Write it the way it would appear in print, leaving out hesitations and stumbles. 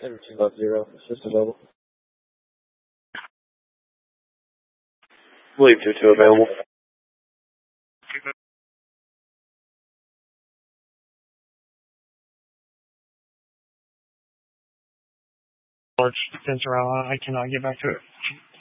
Denver 250, assist available. Believe 2-2 available. Large sensor, I cannot get back to it.